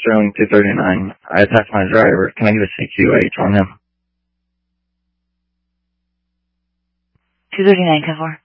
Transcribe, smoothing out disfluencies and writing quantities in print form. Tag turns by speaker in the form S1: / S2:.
S1: Sterling 239. I attacked my driver. Can I get a CQH on him?
S2: 239, 10-4.